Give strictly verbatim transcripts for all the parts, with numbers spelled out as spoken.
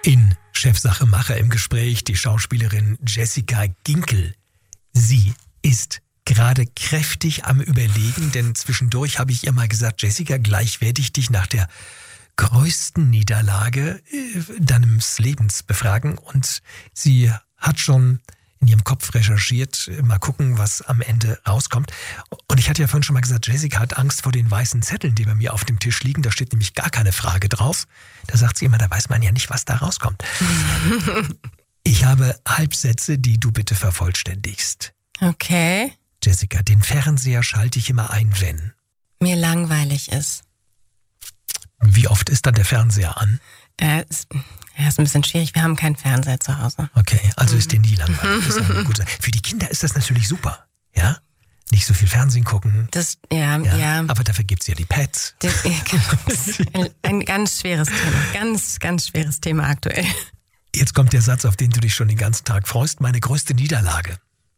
In Chefsache Macher im Gespräch die Schauspielerin Jessica Ginkel. Sie ist gerade kräftig am Überlegen, denn zwischendurch habe ich ihr mal gesagt, Jessica, gleich werde ich dich nach der größten Niederlage äh, deines Lebens befragen. Und sie hat schon in ihrem Kopf recherchiert, mal gucken, was am Ende rauskommt. Und ich hatte ja vorhin schon mal gesagt, Jessica hat Angst vor den weißen Zetteln, die bei mir auf dem Tisch liegen. Da steht nämlich gar keine Frage drauf. Da sagt sie immer, da weiß man ja nicht, was da rauskommt. Ich habe Halbsätze, die du bitte vervollständigst. Okay. Jessica, den Fernseher schalte ich immer ein, wenn mir langweilig ist. Wie oft ist dann der Fernseher an? Äh, ist, ja, ist ein bisschen schwierig. Wir haben keinen Fernseher zu Hause. Okay, also mhm. ist dir nie langweilig. Ist eine gute Sache. Für die Kinder ist das natürlich super, ja? Nicht so viel Fernsehen gucken. Das, ja, ja. ja. Aber dafür gibt's ja die Pads. Das, ja, das ist ein, ein ganz schweres Thema. Ganz, ganz schweres Thema aktuell. Jetzt kommt der Satz, auf den du dich schon den ganzen Tag freust. Meine größte Niederlage.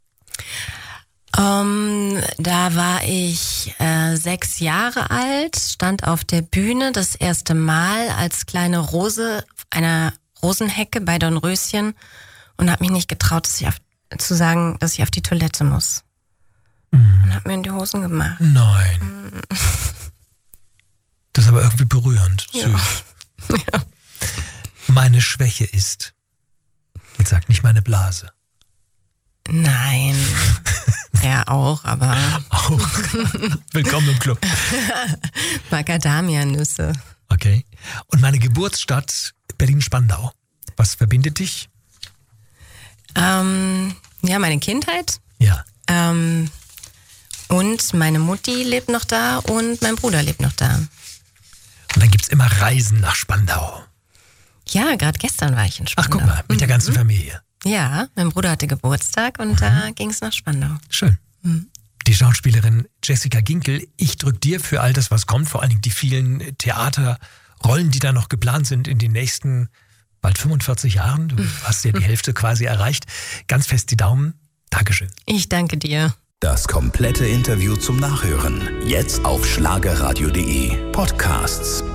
Um, da war ich äh, sechs Jahre alt, stand auf der Bühne das erste Mal als kleine Rose einer Rosenhecke bei Dornröschen und habe mich nicht getraut, dass ich auf, zu sagen, dass ich auf die Toilette muss. Mm. Und habe mir in die Hosen gemacht. Nein. Mm. Das ist aber irgendwie berührend. Ja. Süß. Ja. Meine Schwäche ist, jetzt sag nicht meine Blase. Nein. Ja, auch, aber... Auch. Willkommen im Club. Macadamia-Nüsse. Okay. Und meine Geburtsstadt Berlin-Spandau. Was verbindet dich? Ähm, ja, meine Kindheit. Ja. Ähm, und meine Mutti lebt noch da und mein Bruder lebt noch da. Und dann gibt's immer Reisen nach Spandau. Ja, gerade gestern war ich in Spandau. Ach, guck mal, mit der ganzen Familie. Ja, mein Bruder hatte Geburtstag und da mhm. ging es nach Spandau. Schön. Mhm. Die Schauspielerin Jessica Ginkel, ich drück dir für all das, was kommt, vor allen Dingen die vielen Theaterrollen, die da noch geplant sind in den nächsten bald fünfundvierzig Jahren. Du hast ja die Hälfte quasi erreicht. Ganz fest die Daumen. Dankeschön. Ich danke dir. Das komplette Interview zum Nachhören. Jetzt auf schlagerradio punkt de. Podcasts.